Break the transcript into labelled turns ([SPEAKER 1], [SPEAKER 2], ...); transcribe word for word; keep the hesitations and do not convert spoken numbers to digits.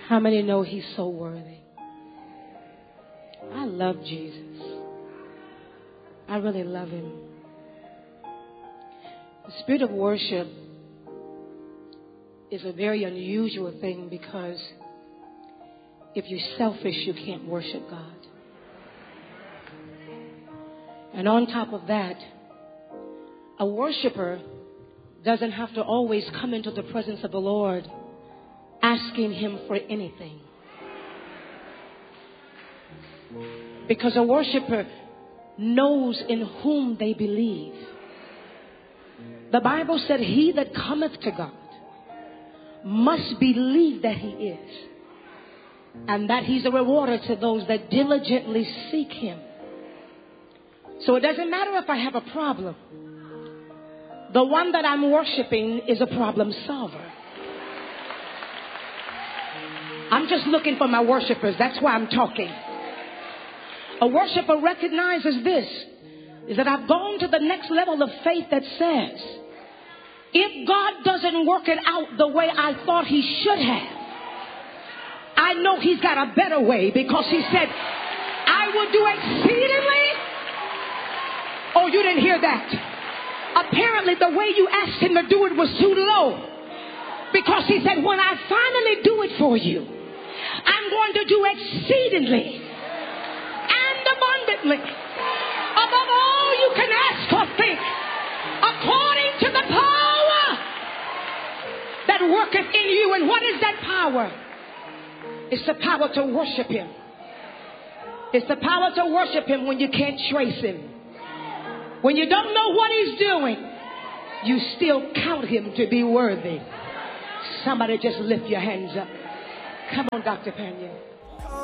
[SPEAKER 1] How many know he's so worthy? I love Jesus. I really love him. The spirit of worship is a very unusual thing because if you're selfish, you can't worship God. And on top of that, a worshiper doesn't have to always come into the presence of the Lord asking him for anything. Because a worshiper knows in whom they believe. The Bible said, he that cometh to God must believe that he is, and that he's a rewarder to those that diligently seek him. So it doesn't matter if I have a problem. The one that I'm worshiping is a problem solver. I'm just looking for my worshipers. That's why I'm talking. A worshiper recognizes this, is that I've gone to the next level of faith that says, if God doesn't work it out the way I thought he should have, I know he's got a better way, because he said, I will do exceedingly. Oh, you didn't hear that. Apparently the way you asked him to do it was too low, because he said, when I finally do it for you, I'm going to do exceedingly and abundantly above all you can ask or think, according to the power that worketh in you. And what is that power? It's the power to worship him. It's the power to worship him when you can't trace him. When you don't know what he's doing, you still count him to be worthy. Somebody just lift your hands up. Come on, Doctor Panion.